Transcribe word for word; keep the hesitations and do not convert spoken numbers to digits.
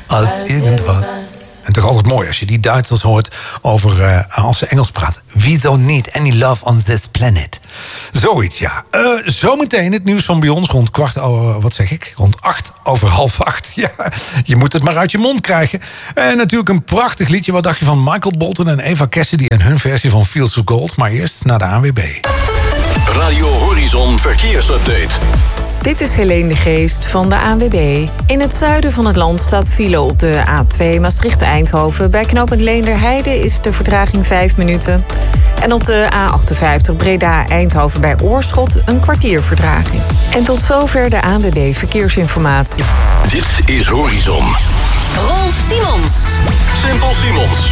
als irgendwas. En toch altijd mooi als je die Duitsers hoort over uh, als ze Engels praten. We don't need any love on this planet. Zoiets, ja. Uh, zometeen het nieuws van bij ons rond kwart over, wat zeg ik? Rond acht over half acht. Ja, je moet het maar uit je mond krijgen. En natuurlijk een prachtig liedje. Wat dacht je van Michael Bolton en Eva Cassidy en hun versie van Fields of Gold? Maar eerst naar de A N W B. Radio Horizon Verkeersupdate. Dit is Helene de Geest van de A N W B. In het zuiden van het land staat file op de A twee Maastricht-Eindhoven. Bij knooppunt Leenderheide is de vertraging vijf minuten. En op de A achtenvijftig Breda-Eindhoven bij Oorschot een kwartier vertraging. En tot zover de A N W B Verkeersinformatie. Dit is Horizon. Rolf Simons. Simpel Simons.